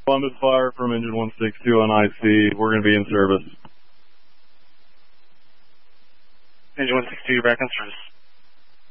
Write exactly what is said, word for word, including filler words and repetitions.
Columbus Fire from engine one six two on I C. We're going to be in service. Engine one six two, you're back in service.